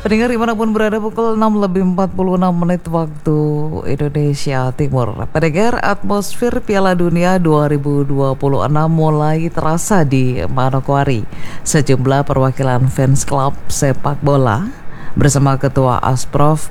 Pendengar dimanapun berada, pukul 6:46 waktu Indonesia Timur. Pendengar, atmosfer Piala Dunia 2026 mulai terasa di Manokwari. Sejumlah perwakilan fans klub sepak bola bersama Ketua Asprof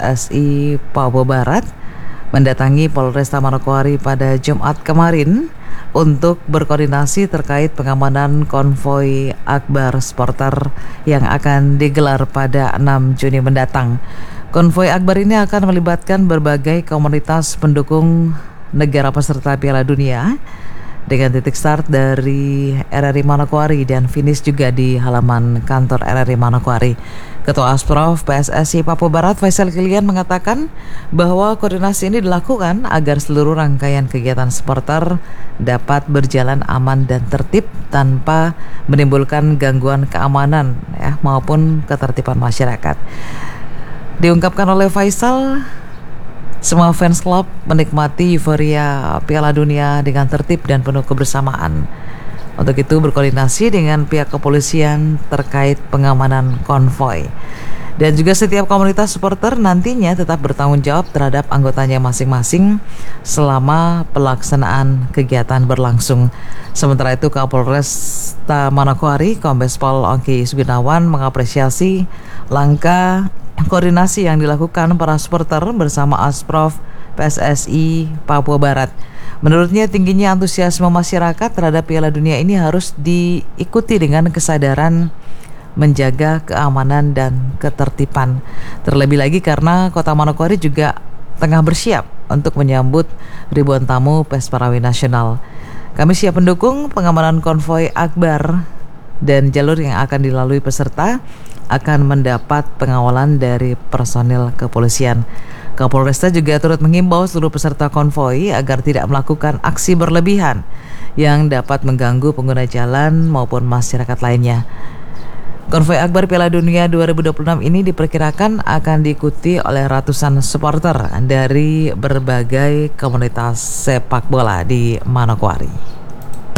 PSSI Papua Barat mendatangi Polresta Manokwari pada Jumat kemarin untuk berkoordinasi terkait pengamanan konvoi Akbar Supporter yang akan digelar pada 6 Juni mendatang. Konvoi Akbar ini akan melibatkan berbagai komunitas pendukung negara peserta Piala Dunia dengan titik start dari RRI Manokwari dan finish juga di halaman kantor RRI Manokwari. Ketua Asprof PSSI Papua Barat Faisal Kilian mengatakan bahwa koordinasi ini dilakukan agar seluruh rangkaian kegiatan supporter dapat berjalan aman dan tertib tanpa menimbulkan gangguan keamanan maupun ketertiban masyarakat. Diungkapkan oleh Faisal, semua fans klub menikmati euforia Piala Dunia dengan tertib dan penuh kebersamaan. Untuk itu berkoordinasi dengan pihak kepolisian terkait pengamanan konvoi. Dan juga setiap komunitas supporter nantinya tetap bertanggung jawab terhadap anggotanya masing-masing selama pelaksanaan kegiatan berlangsung. Sementara itu Kapolresta Manokwari Kombes Pol Ongki Suginawan mengapresiasi langkah koordinasi yang dilakukan para supporter bersama Asprof PSSI Papua Barat. Menurutnya, tingginya antusiasme masyarakat terhadap Piala Dunia ini harus diikuti dengan kesadaran menjaga keamanan dan ketertiban. Terlebih lagi karena Kota Manokwari juga tengah bersiap untuk menyambut ribuan tamu Pesparawi Nasional. Kami siap mendukung pengamanan konvoi Akbar dan jalur yang akan dilalui peserta akan mendapat pengawalan dari personil kepolisian. Kapolresta juga turut mengimbau seluruh peserta konvoi agar tidak melakukan aksi berlebihan yang dapat mengganggu pengguna jalan maupun masyarakat lainnya. Konvoi Akbar Piala Dunia 2026 ini diperkirakan akan diikuti oleh ratusan supporter dari berbagai komunitas sepak bola di Manokwari.